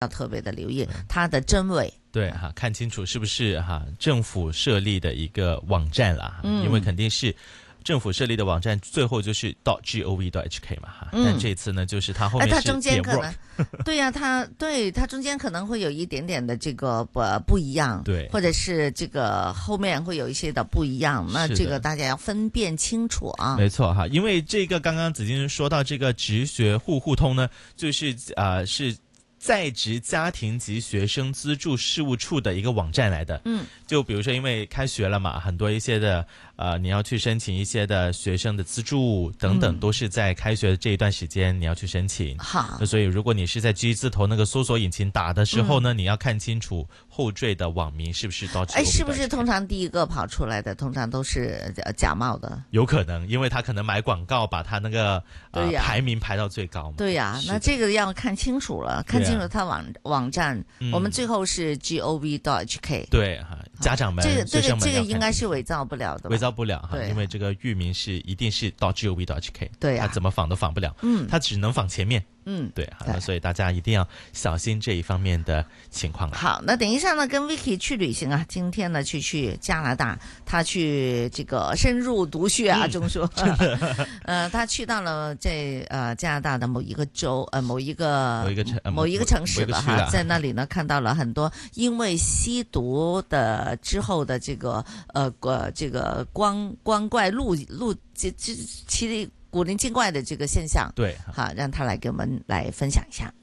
要特别的留意它的真伪。 对哈，看清楚是不是哈政府设立的一个网站啦，因为肯定是政府设立的网站，最后就是 .gov.hk 嘛哈，但这次呢，就是它后面是它中间可能对呀，它中间可能会有一点点的这个不一样， 对， 或者是这个后面会有一些的不一样，那这个大家要分辨清楚啊。 没错哈，因为这个刚刚子金说到这个直学户互通呢，就是是在职家庭及学生资助事务处的一个网站来的。就比如说因为开学了嘛，很多一些的你要去申请一些的学生的资助等等，都是在开学的这一段时间你要去申请。 好， 所以如果你是在 G 字头那个搜索引擎打的时候呢，你要看清楚后缀的网名是不是到。 是不是通常第一个跑出来的通常都是假冒的？ 有可能，因为他可能买广告把他那个排名排到最高嘛。 对呀，那这个要看清楚了，看清楚他网站。我们最后是 gov.hk。 对哈，家长们这个应该是伪造不了的， 伪造不了哈，因为这个域名是一定是到 gov.hk。 对呀， 他怎么仿都仿不了。他只能仿前面。对，好的，所以大家一定要小心这一方面的情况了。 好，那等一下呢，跟 Vicky 去旅行啊，今天呢去加拿大，他去这个深入读学啊，中说，他去到了加拿大的某一个州，某一个城市了哈，在那里呢看到了很多因为吸毒的之后的这个这个光怪其古灵精怪的这个现象。 对， 好，让他来给我们来分享一下。